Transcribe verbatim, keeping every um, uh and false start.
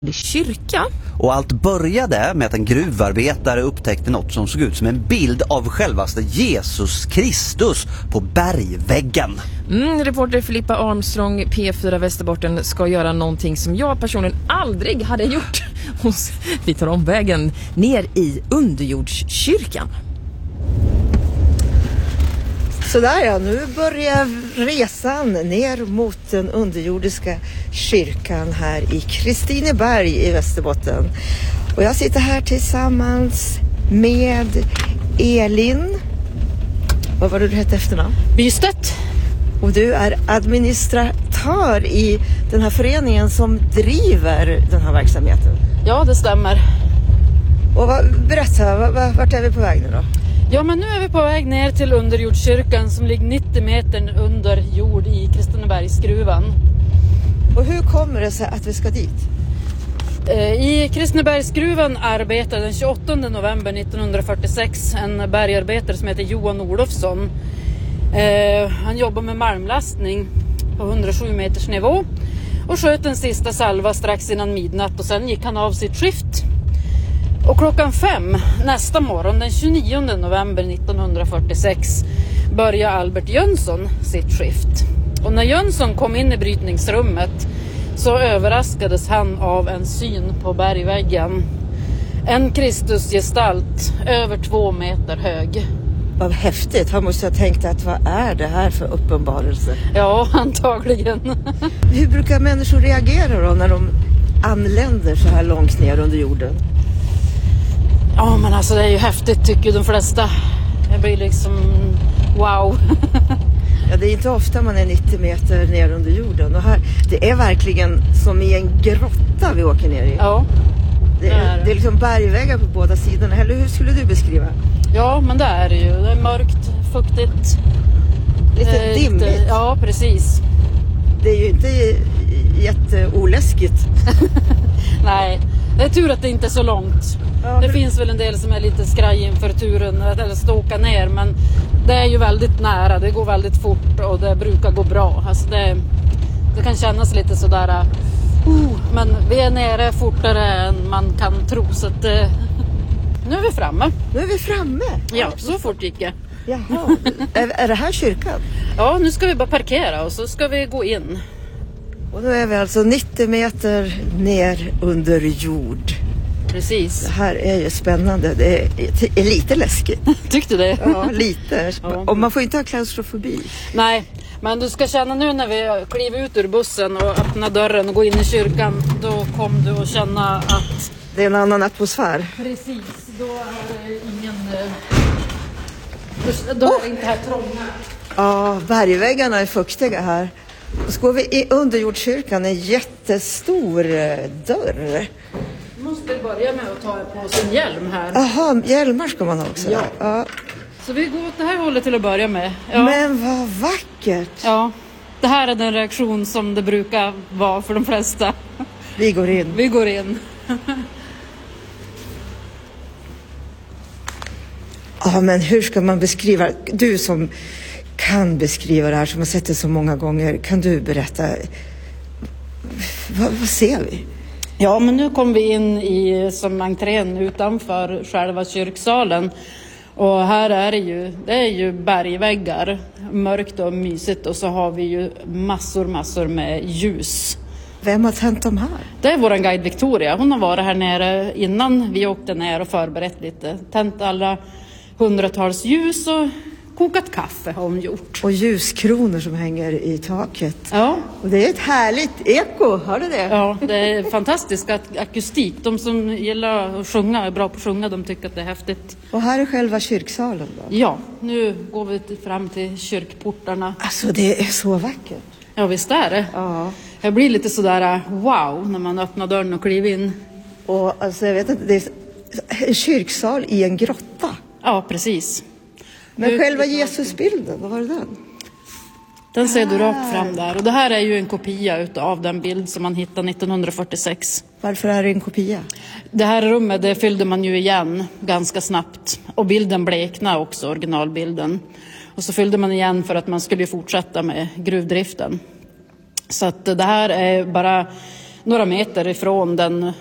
kyrka. Och allt började med att en gruvarbetare upptäckte något som såg ut som en bild av självaste Jesus Kristus på bergväggen. Mm, reporter Filippa Armstrong, P fyra Västerbotten, ska göra någonting som jag personligen aldrig hade gjort. Vi tar om vägen ner i underjordskyrkan. Så där ja, nu börjar resan ner mot den underjordiska kyrkan här i Kristineberg i Västerbotten. Och jag sitter här tillsammans med Elin. Vad var det du hette efternamn? Bystedt. Och du är administratör i den här föreningen som driver den här verksamheten. Ja, det stämmer. Och vad, berätta, vart är vi på väg nu då? Ja, men nu är vi på väg ner till underjordskyrkan som ligger nittio meter under jord i Kristinebergsgruvan. Och hur kommer det sig att vi ska dit? I Kristinebergsgruvan arbetar den tjugoåttonde november nittonhundrafyrtiosex en bergarbetare som heter Johan Olofsson. Han jobbar med malmlastning på hundrasju meters nivå och sköt en sista salva strax innan midnatt och sen gick han av sitt skift. Och klockan fem nästa morgon den tjugonionde november nittonhundrafyrtiosex började Albert Jönsson sitt skift. Och när Jönsson kom in i brytningsrummet så överraskades han av en syn på bergväggen. En Kristusgestalt över två meter hög. Vad häftigt, han måste ha tänkt att vad är det här för uppenbarelse? Ja, antagligen. Hur brukar människor reagera då när de anländer så här långt ner under jorden? Ja, men alltså det är ju häftigt tycker de flesta. Det blir liksom wow. Ja, det är inte ofta man är nittio meter ner under jorden. Och här, det är verkligen som i en grotta vi åker ner i. Ja, det är det. Det är liksom bergväggar på båda sidorna. Eller hur skulle du beskriva? Ja, men det är det ju. Det är mörkt, fuktigt. Lite eh, dimmigt. Lite, ja, precis. Det är ju inte jätteoläskigt. Nej, det är tur att det inte är så långt. Ja, det men... finns väl en del som är lite skraj inför turen eller ska åka ner, men det är ju väldigt nära, det går väldigt fort och det brukar gå bra. Alltså det, det kan kännas lite sådär, uh, men vi är nere fortare än man kan tro, så att uh, nu är vi framme. Nu är vi framme? Ja, så fort gick det. Jaha, är, är det här kyrkan? Ja, nu ska vi bara parkera och så ska vi gå in. Och nu är vi alltså nittio meter ner under jord. Precis. Det här är ju spännande. Det är, är lite läskigt. Tyckte det? Ja, lite. Ja. Och man får inte ha klaustrofobi. Nej, men du ska känna nu när vi kliver ut ur bussen och öppnar dörren och går in i kyrkan. Då kommer du att känna att... det är en annan atmosfär. Precis, då är det ingen... Då är det oh! inte här trånga. Ja, bergväggarna är fuktiga här. Och så går vi i underjordskyrkan, en jättestor dörr. Du måste börja med att ta på sin hjälm här. Jaha, hjälmar ska man ha också. Ja. Ja. Så vi går åt det här hållet till att börja med. Ja. Men vad vackert. Ja, det här är den reaktion som det brukar vara för de flesta. Vi går in. Vi går in. Ja, men hur ska man beskriva, du som kan beskriva det här, som har sett det så många gånger, kan du berätta, vad, vad ser vi? Ja, men nu kom vi in i som entrén utanför själva kyrksalen. Och här är det ju, det är ju bergväggar, mörkt och mysigt, och så har vi ju massor, massor med ljus. Vem har tänt dem här? Det är vår guide Victoria. Hon har varit här nere innan vi åkte ner och förberett lite. Tänt alla hundratals ljus och kokat kaffe har hon gjort. Och ljuskronor som hänger i taket. Ja. Och det är ett härligt eko, hör du det? Ja, det är fantastisk akustik. De som gillar att sjunga, är bra på att sjunga, de tycker att det är häftigt. Och här är själva kyrksalen då? Ja, nu går vi fram till kyrkportarna. Alltså det är så vackert. Ja, visst är det. Ja. Jag blir lite sådär wow när man öppnar dörren och kliver in. Och alltså jag vet inte, det är en kyrksal i en grotta. Ja, precis. Men Ut, själva Jesusbilden, vad var det den? Den ser du rakt fram där. Och det här är ju en kopia av den bild som man hittade nittonhundrafyrtiosex. Varför är det en kopia? Det här rummet, det fyllde man ju igen ganska snabbt. Och bilden bleknade också, originalbilden. Och så fyllde man igen för att man skulle fortsätta med gruvdriften. Så att det här är bara några meter ifrån den